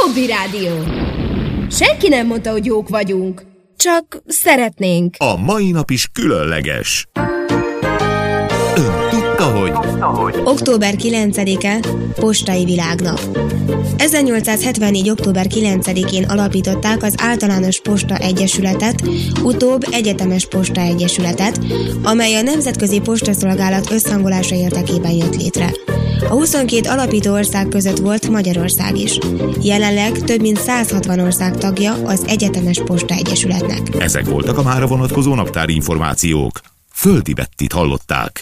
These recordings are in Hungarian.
Hobby Rádió. Senki nem mondta, hogy jók vagyunk. Csak szeretnénk. A mai nap is különleges. Ön tudta, hogy... Október 9-e Postai Világnap. 1874. október 9-én alapították az Általános Posta Egyesületet, utóbb Egyetemes Posta Egyesületet, amely a Nemzetközi Postaszolgálat összhangolása érdekében jött létre. A 22 alapító ország között volt Magyarország is. Jelenleg több mint 160 ország tagja az Egyetemes Posta Egyesületnek. Ezek voltak a mára vonatkozó naptári információk. Földi Bettit hallották.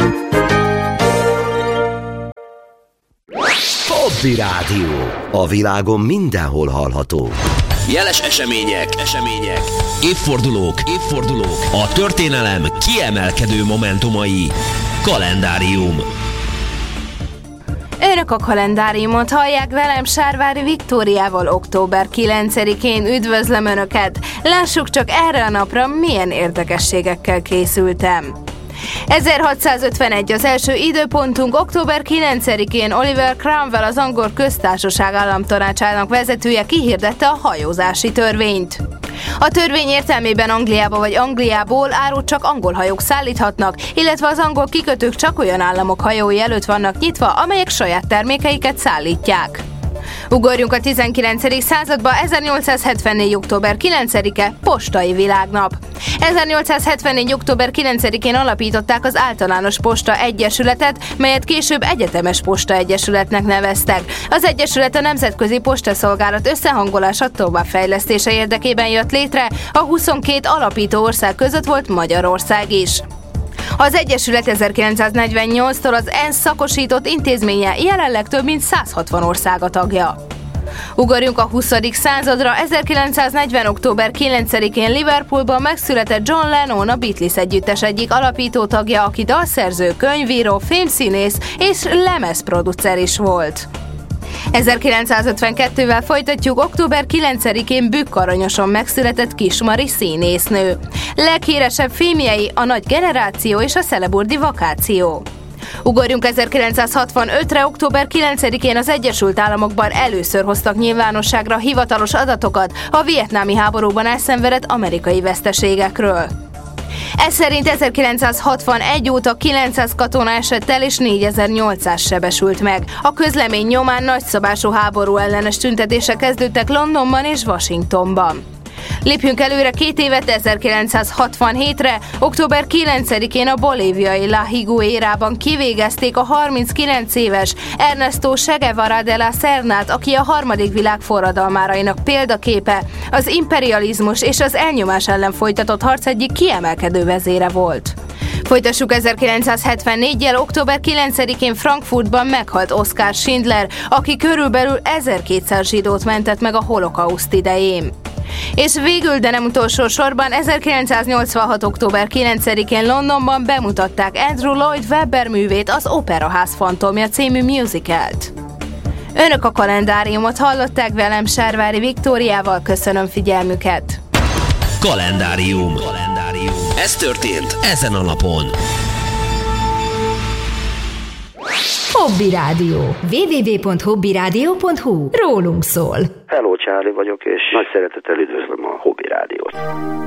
Hobby Rádió. A világon mindenhol hallható. Jeles események, évfordulók, a történelem kiemelkedő momentumai. Kalendárium. Önök a kalendáriumot hallják, velem Sárvári Viktóriával október 9-én. Üdvözlöm Önöket! Lássuk csak erre a napra, milyen érdekességekkel készültem. 1651 az első időpontunk, október 9-én Oliver Cromwell, az angol köztársaság államtanácsának vezetője kihirdette a hajózási törvényt. A törvény értelmében Angliába vagy Angliából árut csak angol hajók szállíthatnak, illetve az angol kikötők csak olyan államok hajói előtt vannak nyitva, amelyek saját termékeiket szállítják. Ugorjunk a 19. századba, 1874. október 9-e Postai Világnap. 1874. október 9-én alapították az Általános Posta Egyesületet, melyet később Egyetemes Posta Egyesületnek neveztek. Az egyesület a Nemzetközi Postaszolgálat összehangolása továbbfejlesztése érdekében jött létre, a 22 alapító ország között volt Magyarország is. Az Egyesület 1948-tól az ENSZ szakosított intézménye, jelenleg több mint 160 ország a tagja. Ugorjunk a 20. századra, 1940. október 9-én Liverpoolban megszületett John Lennon, a Beatles együttes egyik alapító tagja, aki dalszerző, könyvíró, filmszínész és lemezproducer is volt. 1952-vel folytatjuk, október 9-én Bükk-Aranyoson megszületett Kis-Mari színésznő. Leghíresebb filmjei a Nagy generáció és a Szeleburdi vakáció. Ugorjunk 1965-re, október 9-én az Egyesült Államokban először hoztak nyilvánosságra hivatalos adatokat a vietnámi háborúban elszenvedett amerikai veszteségekről. Ez szerint 1961 óta 900 katona esett el és 4800 sebesült meg. A közlemény nyomán nagyszabású háború ellenes tüntetések kezdődtek Londonban és Washingtonban. Lépjünk előre 2 évet, 1967-re, október 9-én a bolíviai La Higuerában kivégezték a 39 éves Ernesto Che Guevara de la Sernát, aki a harmadik világ forradalmárainak példaképe, az imperializmus és az elnyomás ellen folytatott harc egyik kiemelkedő vezére volt. Folytassuk 1974-jel, október 9-én Frankfurtban meghalt Oskar Schindler, aki körülbelül 1200 zsidót mentett meg a holokauszt idején. És végül, de nem utolsó sorban, 1986. október 9-én Londonban bemutatták Andrew Lloyd Webber művét, az Operaház fantomja című musicalt. Önök a kalendáriumot hallották, velem Sárvári Viktóriával, köszönöm figyelmüket. Kalendárium. Ez történt ezen a napon. Hobby Rádió. www.hobbyradio.hu. Rólunk szól. Hello, Charlie vagyok, és nagy szeretettel üdvözlöm a Hobby Rádiót.